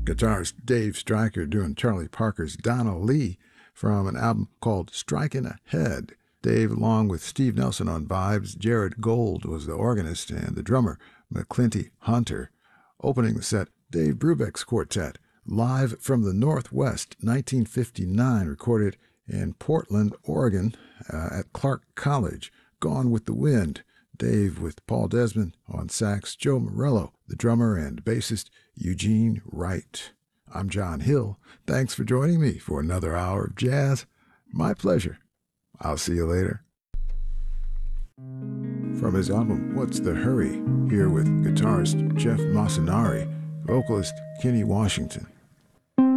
guitarist Dave Stryker doing Charlie Parker's Donna Lee from an album called Strikin' Ahead. Dave, along with Steve Nelson on vibes, Jared Gold was the organist, and the drummer, McClinty Hunter. Opening the set, Dave Brubeck's Quartet, Live from the Northwest, 1959, recorded in Portland, Oregon, at Clark College. Gone with the Wind. Dave with Paul Desmond on sax, Joe Morello, the drummer, and bassist Eugene Wright. I'm John Hill. Thanks for joining me for another hour of jazz. My pleasure. I'll see you later. From his album What's the Hurry, here with guitarist Jeff Massanari, vocalist Kenny Washington.